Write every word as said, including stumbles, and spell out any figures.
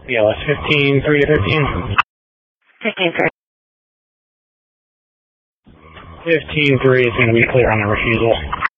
B L S fifteen three to fifteen. fifteen three. fifteen three is going to be clear on the refusal.